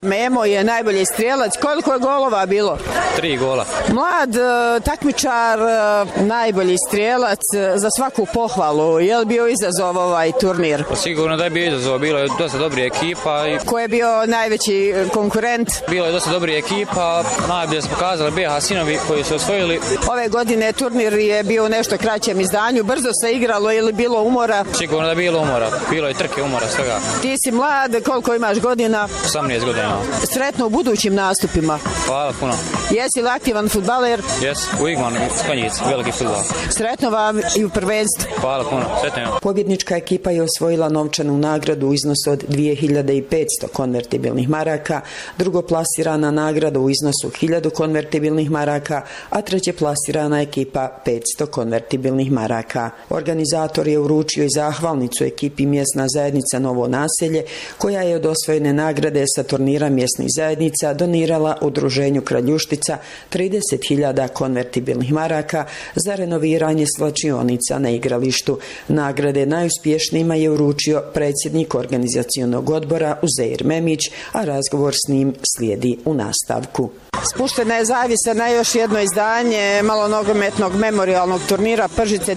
Memo je najbolji strijelac. Koliko je golova bilo? 3 gola. Mlad takmičar, najbolji strijelac, za svaku pohvalu. Je li bio izazov ovaj turnir? Sigurno da je bio izazov. Bilo je dosta dobri ekipa. Ko je bio najveći konkurent? Bilo je dosta dobri ekipa. Najbolje se pokazali BiH sinovi koji su osvojili. Ove godine turnir je bio u nešto kraćem izdanju. Brzo se igralo ili bilo umora? Sigurno da je bilo umora. Bilo je trke umora svega. Ti si mlad, koliko imaš godina? 18 godina. Sretno u budućim nastupima. Hvala puno. Jesi li aktivan fudbaler? Jes, u Igmanu, Konjic, veliki fudbal. Sretno vam i u prvenstvu. Hvala puno, sretno. Pobjednička ekipa je osvojila novčanu nagradu u iznosu od 2500 konvertibilnih maraka, drugoplasirana nagrada u iznosu 1000 konvertibilnih maraka, a trećeplasirana ekipa 500 konvertibilnih maraka. Organizator je uručio i zahvalnicu ekipi Mjesna zajednica Novo naselje, koja je od osvojene nagrade sa turnira mjesnih zajednica donirala udruženju Kraljuštica 30.000 konvertibilnih maraka za renoviranje svlačionica na igralištu. Nagrade najuspješnijima je uručio predsjednik organizacionog odbora Uzeir Memić, a razgovor s njim slijedi u nastavku. Spuštena je zavjesa na još jedno izdanje malonogometnog memorijalnog turnira Pržice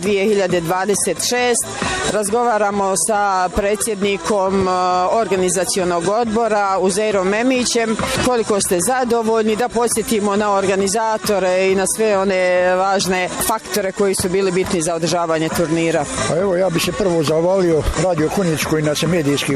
2026. Razgovaramo sa predsjednikom organizacionog odbora Uzeirom Memićem. Koliko ste zadovoljni, da podsjetimo na organizatore i na sve one važne faktore koji su bili bitni za održavanje turnira? Pa evo, ja bih se prvo zahvalio Radio Konjic koji nas je medijski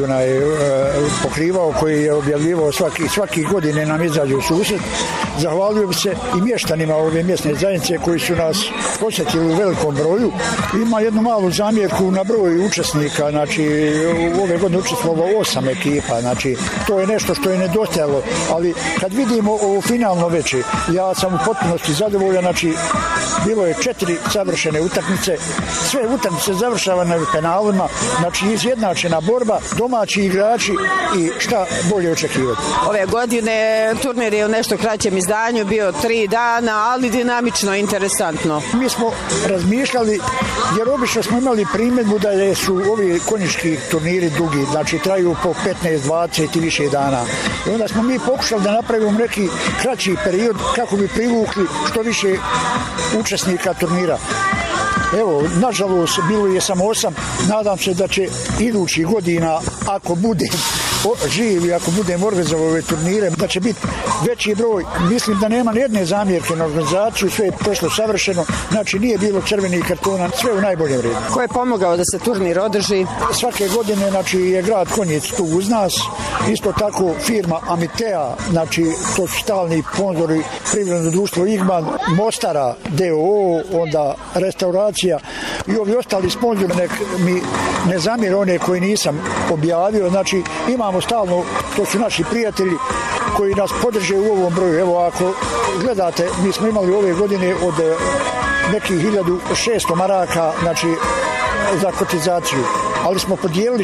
pokrivao, koji je objavljivao svaki godine nam izađe u susret. Zahvalio bi se i mještanima ove mjesne zajednice koji su nas posjetili u velikom broju. Ima jednu malu zamjerku na broj učesnika, znači ove godine učestvovalo 8 ekipa, znači to je nešto što je nedostajalo, ali kad vidimo ovo finalno veče, ja sam u potpunosti zadovoljan, znači bilo je 4 savršene utakmice, sve utakmice završavane penalima, znači izjednačena borba, domaći igrači i šta bolje očekivati. Ove godine turnir je u nešto kraćem izdanju, bio 3 dana, ali dinamično i interesantno. Mi smo razmišljali, jer obično smo imali primjedbu da su ovi konjički turniri dugi, znači traju po 15, 20 i više dana. I onda smo mi pokušali da napravimo neki kraći period kako bi privukli što više učesnika turnira. Evo, nažalost, bilo je samo 8. Nadam se da će idućih godina, ako budem živ i ako budem organizovao ove turnire, da će biti veći broj. Mislim da nema nijedne zamjerke na organizaciju, sve je prošlo savršeno, znači nije bilo crvenih kartona, sve u najboljem redu. Ko je pomogao da se turnir održi? Svake godine, znači, je grad Konjic tu uz nas, isto tako firma Amitea, znači to su stalni sponzori, privredno društvo Igman, Mostara, DOO, onda restauracija i ovi ostali sponzori, nek mi ne zamjere one koje nisam objavio, znači imamo stalno, to su naši prijatelji koji nas podrže u ovom broju. Evo, ako gledate, mi smo imali ove godine od nekih 1600 maraka, znači za kotizaciju, ali smo podijelili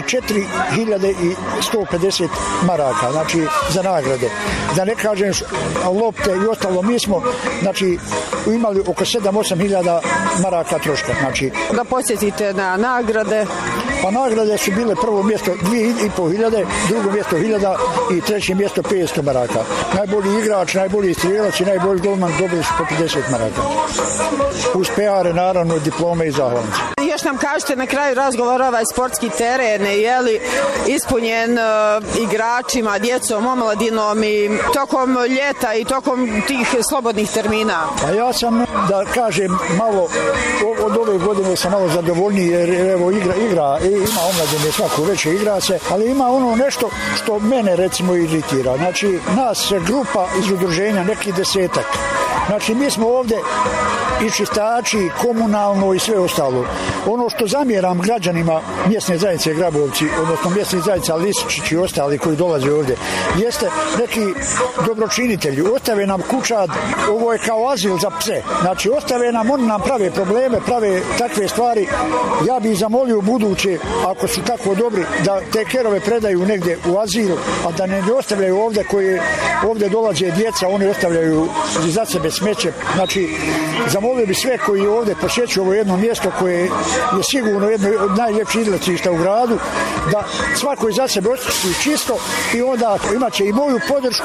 4150 maraka, znači za nagrade. Da ne kažem lopte i ostalo, mi smo, znači, imali oko 7-8 hiljada maraka troška. Znači. Da podsjetite na nagrade? Pa nagrade su bile prvo mjesto 2500, drugo mjesto 1000 i treće mjesto 500 maraka. Najbolji igrač, najbolji strijelac i najbolji golman dobili su po 50 maraka. Uz PR, naravno, diplome i zahvalnice. Još nam kažete na kraju razgovora, ovaj sportski teren je li ispunjen igračima, djecom, omladinom i tokom ljeta i tokom tih slobodnih termina? Pa ja sam, da kažem, malo od ove godine sam malo zadovoljniji jer evo ima omladine, svako veće igra se, ali ima ono nešto što mene recimo iritira. Znači nas grupa iz udruženja, neki 10-ak. Znači mi smo ovdje i čistači, komunalno i sve ostalo. Ono što zamjeram građanima mjesne zajednice Grabovci, odnosno mjesne zajednice Lisičić i ostali koji dolaze ovdje, jeste neki dobročinitelji. Ostave nam kućad, ovo je kao azil za pse. Znači ostave nam, oni nam prave probleme, prave takve stvari. Ja bih zamolio buduće, ako su tako dobri, da te kerove predaju negdje u azil, a da ne ostavljaju ovdje koji ovdje dolaze djeca, oni ostavljaju za sebe smeće. Znači, zamolio bi sve koji ovdje posjećuju ovo jedno mjesto koje je sigurno jedno od najljepših izletišta u gradu, da svako za sebe očisti čisto i onda imat će i moju podršku